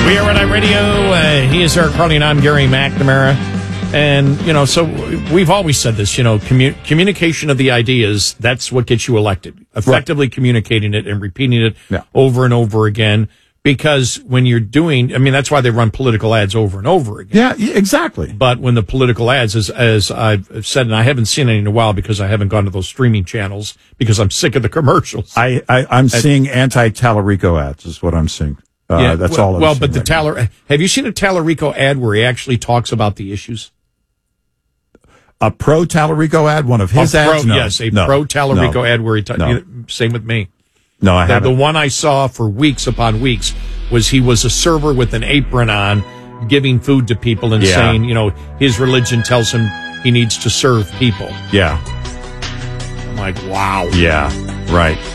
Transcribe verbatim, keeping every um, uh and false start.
We are on Radio. Uh, he is Eric Carly, and I'm Gary McNamara. And, you know, so we've always said this, you know, commu- communication of the ideas, that's what gets you elected. Effectively right. Communicating it and repeating it yeah. over and over again. Because when you're doing, I mean, that's why they run political ads over and over again. Yeah, exactly. But when the political ads, as, as I've said, and I haven't seen any in a while because I haven't gone to those streaming channels because I'm sick of the commercials. I, I, I'm I, seeing anti-Tallarico ads is what I'm seeing. Uh, yeah, that's well, all I'm Well, seeing but the right Taller, now. Have you seen a Tallarico ad where he actually talks about the issues? A pro-Tallarico ad? One of his a ads? Pro, no. Yes, a no. pro-Tallarico no. ad where he talks. No. Same with me. No, I the, haven't. The one I saw for weeks upon weeks was he was a server with an apron on, giving food to people and yeah. saying, you know, his religion tells him he needs to serve people. Yeah. I'm like, wow. Yeah, right.